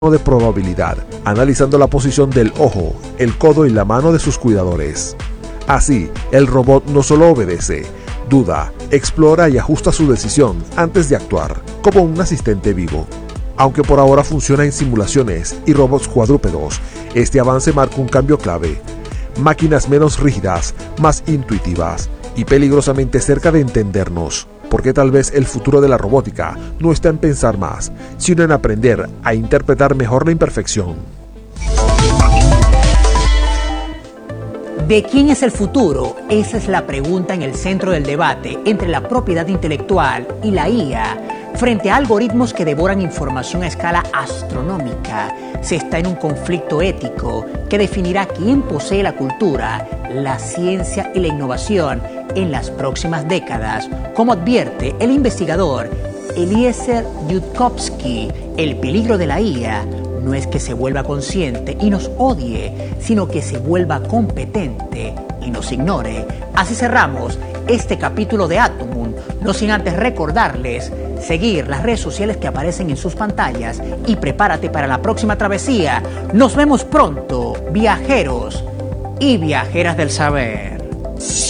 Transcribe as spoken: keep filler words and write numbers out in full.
de probabilidad, analizando la posición del ojo, el codo y la mano de sus cuidadores. Así, el robot no solo obedece, duda, explora y ajusta su decisión antes de actuar, como un asistente vivo. Aunque por ahora funciona en simulaciones y robots cuadrúpedos, este avance marca un cambio clave. Máquinas menos rígidas, más intuitivas y peligrosamente cerca de entendernos. Porque tal vez el futuro de la robótica no está en pensar más, sino en aprender a interpretar mejor la imperfección. ¿De quién es el futuro? Esa es la pregunta en el centro del debate entre la propiedad intelectual y la I A. Frente a algoritmos que devoran información a escala astronómica, se está en un conflicto ético que definirá quién posee la cultura, la ciencia y la innovación en las próximas décadas, como advierte el investigador Eliezer Yudkowsky. El peligro de la I A no es que se vuelva consciente y nos odie, sino que se vuelva competente y nos ignore. Así cerramos este capítulo de Atomun, no sin antes recordarles seguir las redes sociales que aparecen en sus pantallas y prepárate para la próxima travesía. Nos vemos pronto, viajeros y viajeras del saber.